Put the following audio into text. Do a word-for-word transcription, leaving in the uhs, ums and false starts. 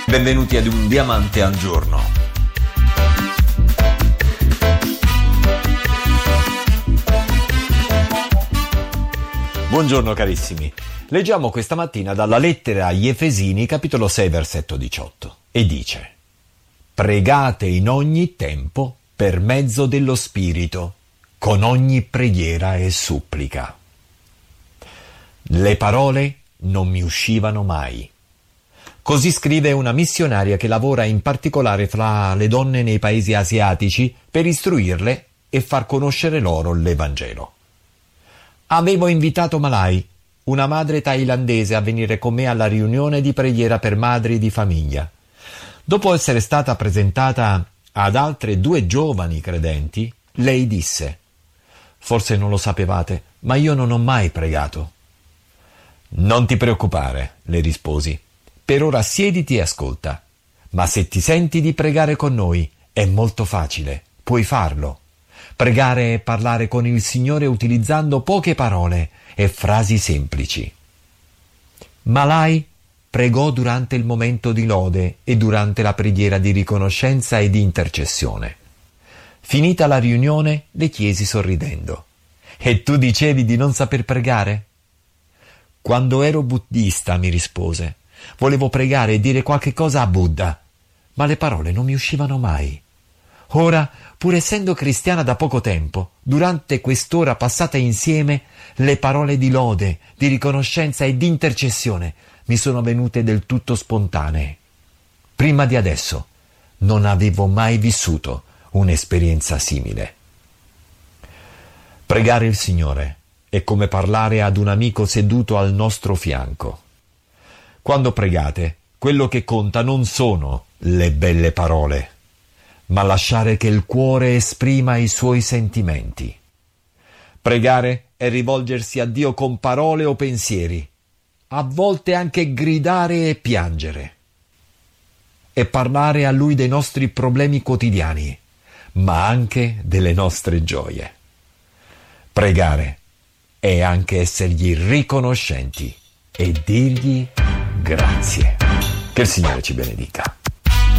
Benvenuti ad Un Diamante al Giorno. Buongiorno carissimi. Leggiamo questa mattina dalla lettera agli Efesini, capitolo sei, versetto diciotto, e dice: Pregate in ogni tempo per mezzo dello Spirito, con ogni preghiera e supplica. Le parole non mi uscivano mai. Così scrive una missionaria che lavora in particolare fra le donne nei paesi asiatici per istruirle e far conoscere loro l'Evangelo. Avevo invitato Malai, una madre thailandese, a venire con me alla riunione di preghiera per madri di famiglia. Dopo essere stata presentata ad altre due giovani credenti, lei disse: «Forse non lo sapevate, ma io non ho mai pregato». «Non ti preoccupare», le risposi. «Per ora siediti e ascolta. Ma se ti senti di pregare con noi, è molto facile, puoi farlo. Pregare è parlare con il Signore utilizzando poche parole e frasi semplici». Malai pregò durante il momento di lode e durante la preghiera di riconoscenza e di intercessione. Finita la riunione, le chiesi sorridendo: «E tu dicevi di non saper pregare?» «Quando ero buddista», mi rispose, «volevo pregare e dire qualche cosa a Buddha, ma le parole non mi uscivano mai. Ora, pur essendo cristiana da poco tempo, durante quest'ora passata insieme, le parole di lode, di riconoscenza e di intercessione mi sono venute del tutto spontanee. Prima di adesso non avevo mai vissuto un'esperienza simile». Pregare il Signore è come parlare ad un amico seduto al nostro fianco. Quando pregate, quello che conta non sono le belle parole, ma lasciare che il cuore esprima i suoi sentimenti. Pregare è rivolgersi a Dio con parole o pensieri, a volte anche gridare e piangere. È parlare a Lui dei nostri problemi quotidiani, ma anche delle nostre gioie. Pregare è anche essergli riconoscenti e dirgli grazie. Che il Signore ci benedica.